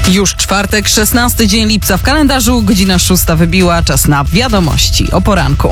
Już czwartek, 16 dzień lipca w kalendarzu, godzina 6 wybiła, czas na wiadomości o poranku.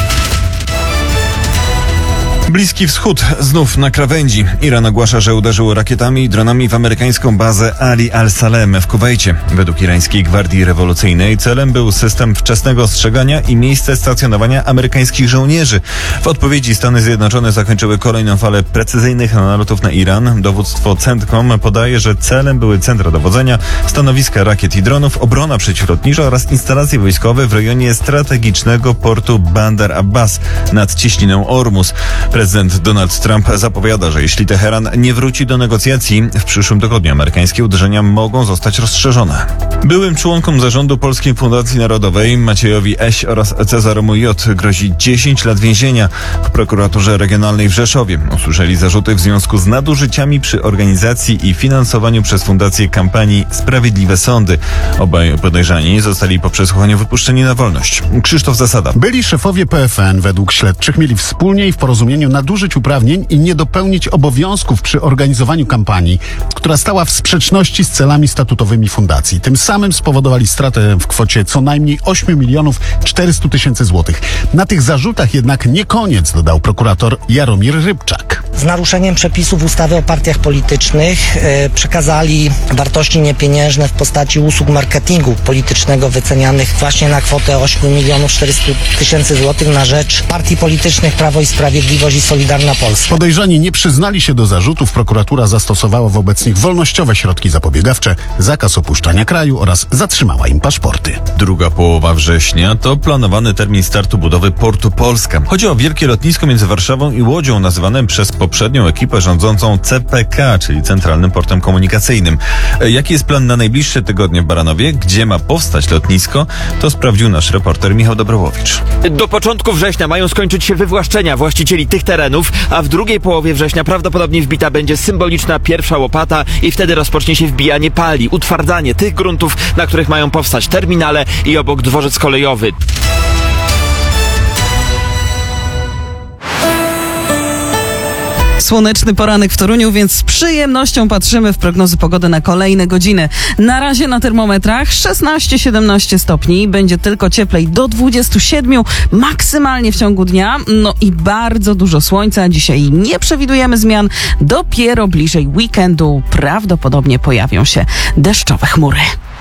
Bliski Wschód znów na krawędzi. Iran ogłasza, że uderzył rakietami i dronami w amerykańską bazę Ali al-Salem w Kuwejcie. Według irańskiej Gwardii Rewolucyjnej celem był system wczesnego ostrzegania i miejsce stacjonowania amerykańskich żołnierzy. W odpowiedzi Stany Zjednoczone zakończyły kolejną falę precyzyjnych nalotów na Iran. Dowództwo CENTCOM podaje, że celem były centra dowodzenia, stanowiska rakiet i dronów, obrona przeciwlotnicza oraz instalacje wojskowe w rejonie strategicznego portu Bandar Abbas nad cieśniną Ormus. Prezydent Donald Trump zapowiada, że jeśli Teheran nie wróci do negocjacji, w przyszłym tygodniu amerykańskie uderzenia mogą zostać rozszerzone. Byłym członkom zarządu Polskiej Fundacji Narodowej Maciejowi Eś oraz Cezaromu J. grozi 10 lat więzienia. W prokuraturze regionalnej w Rzeszowie usłyszeli zarzuty w związku z nadużyciami przy organizacji i finansowaniu przez fundację kampanii Sprawiedliwe Sądy. Obaj podejrzani zostali po przesłuchaniu wypuszczeni na wolność. Krzysztof Zasada. Byli szefowie PFN według śledczych mieli wspólnie i w porozumieniu nadużyć uprawnień i nie dopełnić obowiązków przy organizowaniu kampanii, która stała w sprzeczności z celami statutowymi fundacji. Tym samym spowodowali stratę w kwocie co najmniej 8 400 000 złotych. Na tych zarzutach jednak nie koniec, dodał prokurator Jaromir Rybczak. Z naruszeniem przepisów ustawy o partiach politycznych przekazali wartości niepieniężne w postaci usług marketingu politycznego wycenianych właśnie na kwotę 8 400 000 złotych na rzecz partii politycznych Prawo i Sprawiedliwość i Solidarna Polska. Podejrzani nie przyznali się do zarzutów. Prokuratura zastosowała wobec nich wolnościowe środki zapobiegawcze, zakaz opuszczania kraju oraz zatrzymała im paszporty. Druga połowa września to planowany termin startu budowy Portu Polska. Chodzi o wielkie lotnisko między Warszawą i Łodzią, nazywane przez poprzednią ekipę rządzącą CPK, czyli Centralnym Portem Komunikacyjnym. Jaki jest plan na najbliższe tygodnie w Baranowie? Gdzie ma powstać lotnisko? To sprawdził nasz reporter Michał Dobrowowicz. Do początku września mają skończyć się wywłaszczenia właścicieli tych terenów, a w drugiej połowie września prawdopodobnie wbita będzie symboliczna pierwsza łopata i wtedy rozpocznie się wbijanie pali, utwardzanie tych gruntów, na których mają powstać terminale i obok dworzec kolejowy. Słoneczny poranek w Toruniu, więc z przyjemnością patrzymy w prognozy pogody na kolejne godziny. Na razie na termometrach 16-17 stopni, będzie tylko cieplej do 27, maksymalnie w ciągu dnia, no i bardzo dużo słońca. Dzisiaj nie przewidujemy zmian, dopiero bliżej weekendu prawdopodobnie pojawią się deszczowe chmury.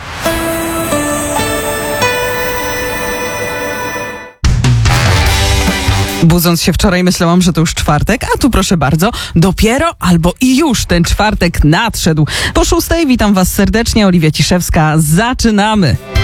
Budząc się wczoraj myślałam, że to już czwartek, a tu proszę bardzo, dopiero albo i już ten czwartek nadszedł. Po 6:00 witam Was serdecznie, Oliwia Ciszewska, zaczynamy!